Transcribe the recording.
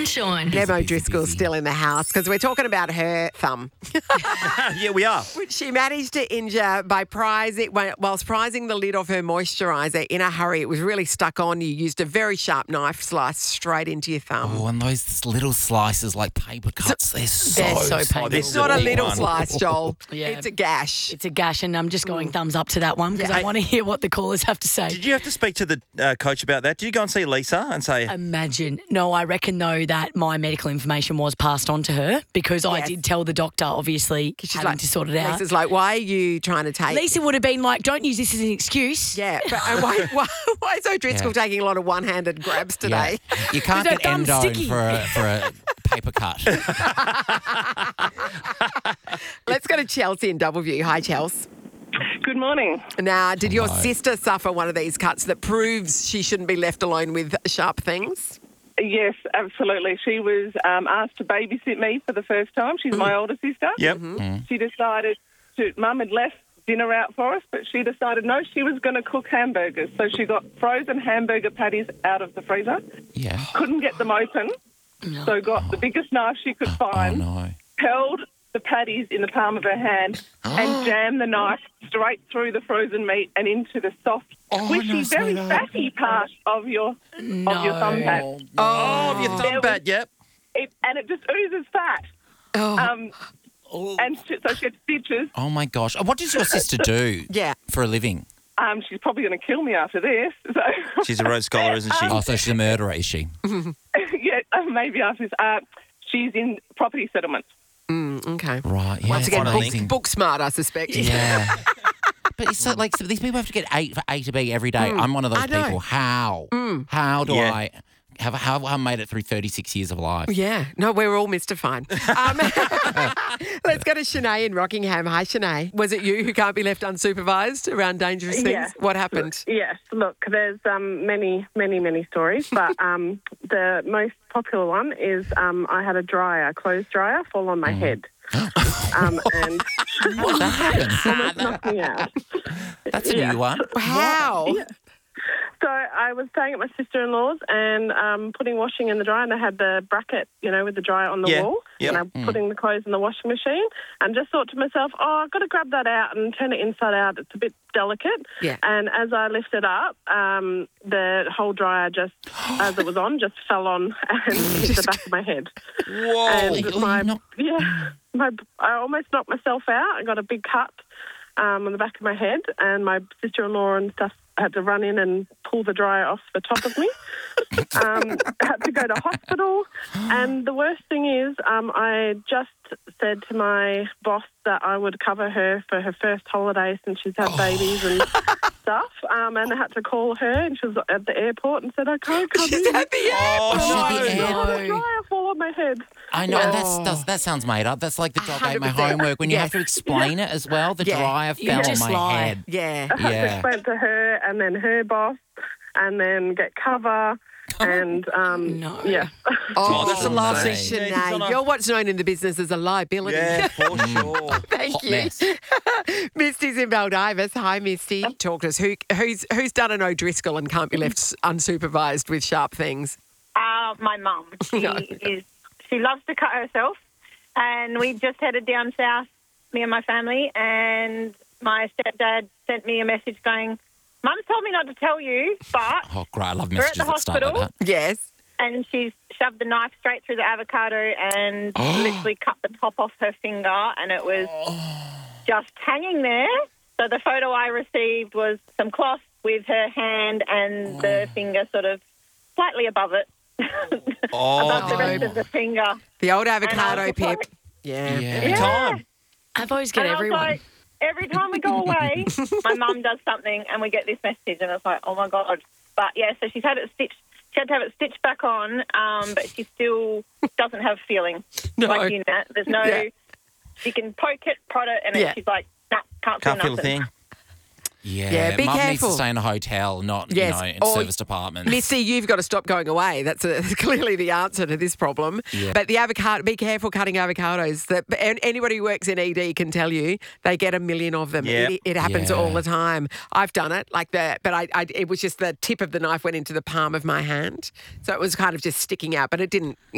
Sean. Demo Driscoll's still in the house because we're talking about her thumb. Yeah, we are. Which she managed to injure by whilst prizing the lid of her moisturiser in a hurry. It was really stuck on. You used a very sharp knife slice straight into your thumb. Oh, and those little slices like paper cuts, they're so painful. It's not a little slice, Joel. Yeah. It's a gash. It's a gash, and I'm just going thumbs up to that one because I want to hear what the callers have to say. Did you have to speak to the coach about that? Did you go and see Lisa and say... Imagine. No, I reckon, though, that my medical information was passed on to her because I Yes. did tell the doctor, obviously, having to sort it out. Lisa's like, why are you trying to take... Lisa would have been like, don't use this as an excuse. Yeah, but why is O'Driscoll taking a lot of one-handed grabs today? Yeah. You can't Is her get thumb endone sticky? for a paper cut. Let's go to Chelsea in Doubleview. Hi, Chelsea. Good morning. Now, did your Hello. sister suffer one of these cuts that proves she shouldn't be left alone with sharp things? Yes, absolutely. She was asked to babysit me for the first time. She's my older sister. Yep. She decided Mum had left dinner out for us, but she decided no, she was going to cook hamburgers. So she got frozen hamburger patties out of the freezer, Yeah. couldn't get them open, so got the biggest knife she could Oh, find, no. held the patties in the palm of her hand and jammed the knife straight through the frozen meat and into the soft, squishy, very fatty part of your thumb pad. Oh, your thumb pad, yep. And it just oozes fat. And so she had stitches. Oh, my gosh. What does your sister do Yeah. for a living? She's probably going to kill me after this. So She's a Rhodes Scholar, isn't she? Oh, so she's a murderer, is she? yeah, maybe after this. She's in property settlements. Okay. Right, yeah. Once again, amazing. book smart, I suspect. Yeah. But it's so, so these people have to get 8 for A to B every day. I'm one of those I know. people. How? How do Yeah. I have I made it through 36 years of life? Yeah. No, we're all mystified. Let's go to Shanae in Rockingham. Hi, Shanae. Was it you who can't be left unsupervised around dangerous things? Yeah. What happened? Yes, look, there's many stories, but the most popular one is I had a clothes dryer, fall on my head. And What happened? almost knocked me out. That's a new one. How? So I was staying at my sister-in-law's and putting washing in the dryer, and I had the bracket, with the dryer on the Yeah. wall, Yep. and I'm putting the clothes in the washing machine, and just thought to myself, I've got to grab that out and turn it inside out. It's a bit delicate. Yeah. And as I lifted up, the whole dryer just, as it was on, just fell on and hit the back of my head. Whoa. And I almost knocked myself out. I got a big cut on the back of my head, and my sister-in-law and stuff had to run in and pull the dryer off the top of me. Had to go to hospital. And the worst thing is I just said to my boss that I would cover her for her first holiday since she's had babies and stuff. And I had to call her, and she was at the airport and said, I can't come She's in. at the airport. she's at the I had a airport. dryer fall on my head. I know, and that sounds made up. That's like the dog ate my 100%. homework. When you Yes. have to explain it as well, the Yeah. dryer You fell on just my lie. head. Yeah. I had to Yeah. explain to her and then her boss and then get cover and, No. yeah. Oh, that's the last thing mate. she needs on Shanae, her- you're what's known in the business as a liability. Yeah, for sure. Thank Hot you. mess. Misty's in Baldivis. Hi, Misty. Talk to us. Who's done an O'Driscoll and can't be left unsupervised with sharp things? My mum. She loves to cut herself, and we just headed down south, me and my family, and my stepdad sent me a message going, Mum's told me not to tell you, but... Oh, great. I love We're at messages the that start like hospital. that. Yes. And she's shoved the knife straight through the avocado and literally cut the top off her finger, and it was just hanging there. So the photo I received was some cloth with her hand and the finger sort of slightly above it, above the rest of the finger. The old And I avocado was pip. like- Yeah. Every time. I've always got And I was everyone. like, every time we go away, my mum does something and we get this message, and it's like, oh my God. But yeah, so she's had it stitched. She had to have it stitched back on, but she still doesn't have feeling. No. Like you, Nat. There's no, Yeah. she can poke it, prod it, and Yeah. then she's like, nah, can't Can't feel feel a nothing. thing. Yeah, be Mum needs careful. to stay in a hotel, not Yes, in or- service departments. Missy, you've got to stop going away. That's clearly the answer to this problem. Yeah. But the avocado, be careful cutting avocados. And anybody who works in ED can tell you they get a million of them. Yep. It happens Yeah. all the time. I've done it like that, but it was just the tip of the knife went into the palm of my hand, so it was kind of just sticking out. But it didn't.